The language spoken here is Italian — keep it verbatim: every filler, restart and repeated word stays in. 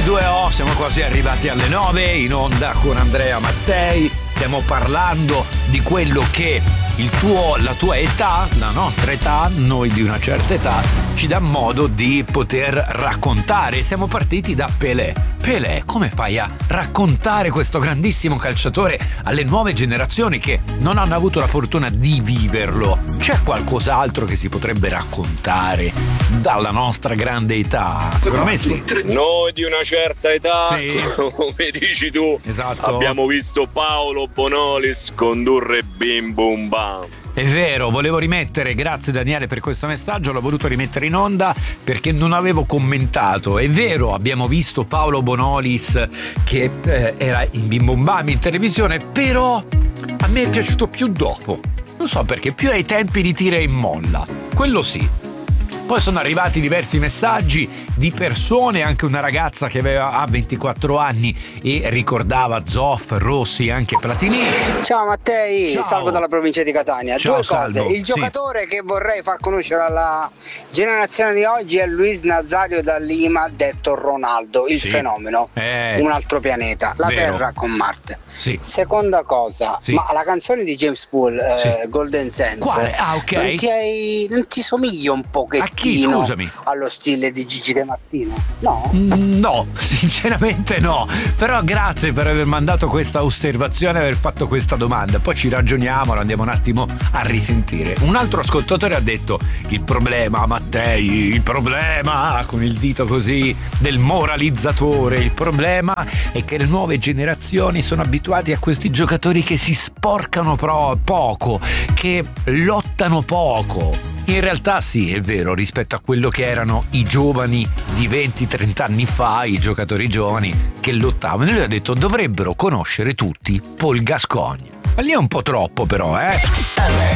due oh, siamo quasi arrivati alle nove, in onda con Andrea Mattei. Stiamo parlando di quello che il tuo, la tua età, la nostra età, noi di una certa età, ci dà modo di poter raccontare. Siamo partiti da Pelé. Pelé, come fai a raccontare questo grandissimo calciatore alle nuove generazioni che non hanno avuto la fortuna di viverlo? C'è qualcos'altro che si potrebbe raccontare dalla nostra grande età? Secondo me sì. Noi di una certa età, sì, come dici tu, esatto, abbiamo visto Paolo Bonolis condurre Bim Bum Bam. È vero, volevo rimettere, grazie Daniele per questo messaggio, l'ho voluto rimettere in onda perché non avevo commentato. È vero, abbiamo visto Paolo Bonolis che eh, era in Bim Bum Bam in televisione, però a me è piaciuto più dopo. Non so perché, più ai tempi di Tira e Molla, quello sì. Poi sono arrivati diversi messaggi di persone, anche una ragazza che aveva ha ventiquattro anni e ricordava Zoff, Rossi, anche Platini. Ciao Mattei, Ciao. Salvo dalla provincia di Catania. Ciao, Due cose, Salvo. il giocatore sì. che vorrei far conoscere alla generazione di oggi è Luis Nazario da Lima, detto Ronaldo, il sì. fenomeno, eh, un altro pianeta, la vero. Terra con Marte. Sì. Seconda cosa, sì. ma la canzone di James Pool, eh, sì. Golden Sense, quale? Ah, ok. non ti, hai, non ti somiglia un pochettino a chi, scusami? allo stile di Gigi De Martino? No? No, sinceramente no. Però grazie per aver mandato questa osservazione e aver fatto questa domanda. Poi ci ragioniamo, lo andiamo un attimo a risentire. Un altro ascoltatore ha detto: il problema, Mattei, il problema, con il dito così, del moralizzatore, il problema è che le nuove generazioni sono abituati a questi giocatori che si sporcano pro- poco, che lottano poco. In realtà sì, è vero, rispetto a quello che erano i giovani di venti trenta anni fa, i giocatori giovani che lottavano. E lui ha detto: dovrebbero conoscere tutti Paul Gascoigne. Ma lì è un po' troppo però, eh?